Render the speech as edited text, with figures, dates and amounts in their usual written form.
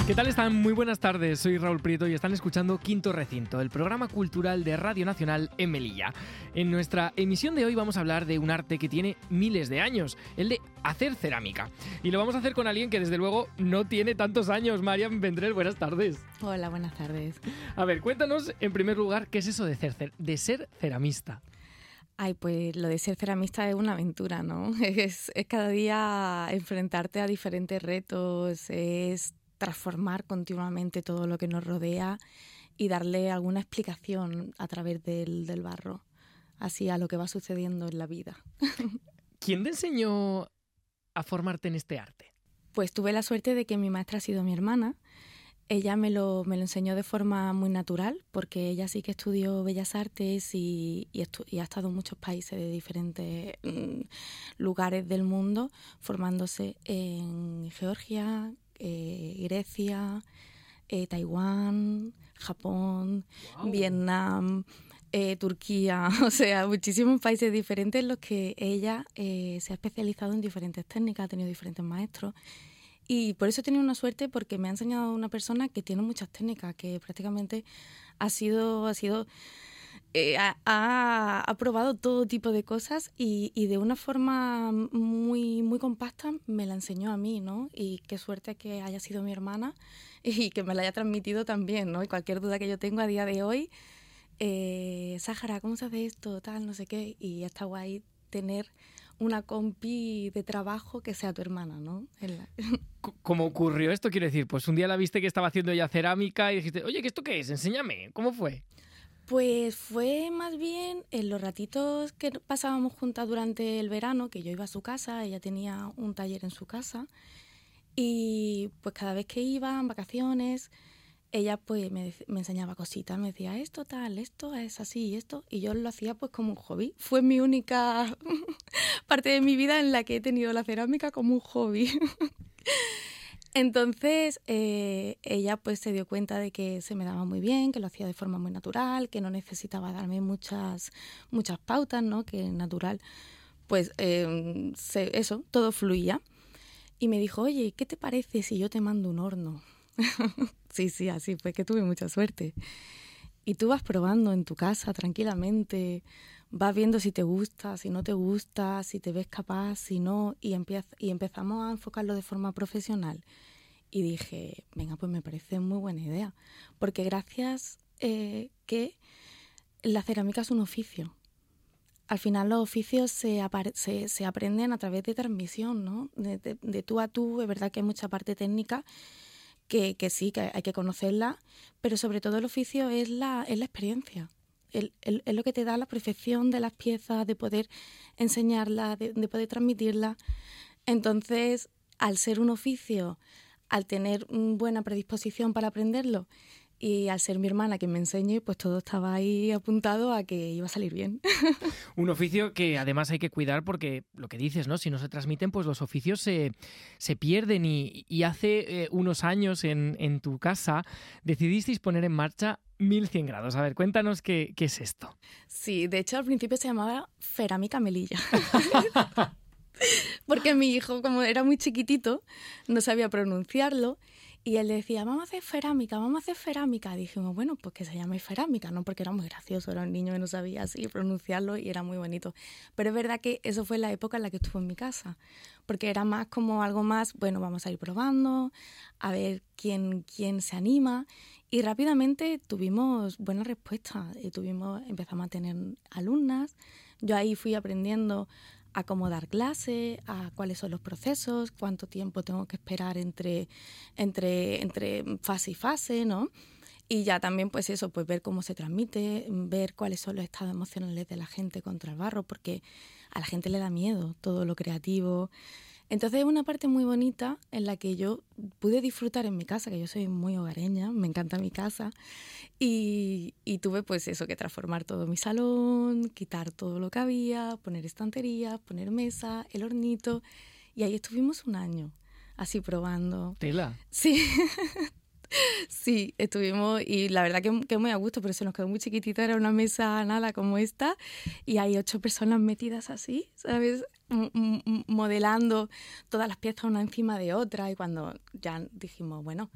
¿Qué tal están? Muy buenas tardes, soy Raúl Prieto y están escuchando Quinto Recinto, el programa cultural de Radio Nacional en Melilla. En nuestra emisión de hoy vamos a hablar de un arte que tiene miles de años, el de hacer cerámica. Y lo vamos a hacer con alguien que desde luego no tiene tantos años. Marian Vendrell, buenas tardes. Hola, buenas tardes. A ver, cuéntanos en primer lugar qué es eso de ser ceramista. Ay, pues lo de ser ceramista es una aventura, ¿no? Es cada día enfrentarte a diferentes retos, es transformar continuamente todo lo que nos rodea y darle alguna explicación a través del barro, así a lo que va sucediendo en la vida. ¿Quién te enseñó a formarte en este arte? Pues tuve la suerte de que mi maestra ha sido mi hermana. Ella me lo enseñó de forma muy natural, porque ella sí que estudió Bellas Artes y ha estado en muchos países de diferentes lugares del mundo, formándose en Georgia, Grecia, Taiwán, Japón, wow, Vietnam, Turquía, o sea, muchísimos países diferentes en los que ella se ha especializado en diferentes técnicas, ha tenido diferentes maestros. Y por eso he tenido una suerte, porque me ha enseñado una persona que tiene muchas técnicas, que prácticamente ha probado todo tipo de cosas y de una forma muy, muy compacta me la enseñó a mí, ¿no? Y qué suerte que haya sido mi hermana y que me la haya transmitido también, ¿no? Y cualquier duda que yo tengo a día de hoy, Sáhara, ¿cómo se hace esto? Tal, no sé qué. Y está guay tener una compi de trabajo que sea tu hermana, ¿no? ¿Cómo ocurrió esto? Quiero decir, pues un día la viste que estaba haciendo ella cerámica y dijiste, oye, ¿esto qué es? Enséñame. ¿Cómo fue? Pues fue más bien en los ratitos que pasábamos juntas durante el verano, que yo iba a su casa, ella tenía un taller en su casa, y pues cada vez que iba en vacaciones, ella pues me enseñaba cositas, me decía esto tal, esto es así, esto, y yo lo hacía pues como un hobby. Fue mi única parte de mi vida en la que he tenido la cerámica como un hobby. Entonces ella pues se dio cuenta de que se me daba muy bien, que lo hacía de forma muy natural, que no necesitaba darme muchas pautas, ¿no? Que en natural pues eso, todo fluía. Y me dijo, oye, ¿qué te parece si yo te mando un horno? Sí, así fue, que tuve mucha suerte. Y tú vas probando en tu casa tranquilamente, vas viendo si te gusta, si no te gusta, si te ves capaz, si no, y empezamos a enfocarlo de forma profesional. Y dije, venga, pues me parece muy buena idea, porque gracias que la cerámica es un oficio. Al final los oficios se aprenden a través de transmisión, ¿no? De tú a tú. Es verdad que hay mucha parte técnica que sí, que hay que conocerla, pero sobre todo el oficio es la experiencia. Es lo que te da la perfección de las piezas, de poder enseñarlas, de poder transmitirlas. Entonces, al ser un oficio, al tener buena predisposición para aprenderlo y al ser mi hermana quien me enseñe, pues todo estaba ahí apuntado a que iba a salir bien. Un oficio que además hay que cuidar porque lo que dices, ¿no? Si no se transmiten, pues los oficios se pierden y hace unos años en tu casa decidisteis poner en marcha 1100 grados. A ver, cuéntanos qué es esto. Sí, de hecho al principio se llamaba Cerámica Melilla. Porque mi hijo, como era muy chiquitito, no sabía pronunciarlo y él decía, vamos a hacer cerámica. Dijimos, bueno, pues que se llame cerámica, ¿no? Porque era muy gracioso, era un niño que no sabía así pronunciarlo y era muy bonito. Pero es verdad que eso fue la época en la que estuvo en mi casa, porque era más como algo más, bueno, vamos a ir probando, a ver quién se anima. Y rápidamente tuvimos buena respuesta, empezamos a tener alumnas. Yo ahí fui aprendiendo a cómo dar clase, a cuáles son los procesos, cuánto tiempo tengo que esperar entre fase y fase, ¿no? Y ya también pues eso, pues ver cómo se transmite, ver cuáles son los estados emocionales de la gente contra el barro, porque a la gente le da miedo todo lo creativo. Entonces es una parte muy bonita en la que yo pude disfrutar en mi casa, que yo soy muy hogareña, me encanta mi casa, y tuve pues eso, que transformar todo mi salón, quitar todo lo que había, poner estanterías, poner mesa, el hornito, y ahí estuvimos un año, así probando. ¿Tela? Sí. Sí, estuvimos y la verdad que muy a gusto, pero se nos quedó muy chiquitita, era una mesa nada como esta y hay 8 personas metidas así, ¿sabes? Modelando todas las piezas una encima de otra y cuando ya dijimos, bueno,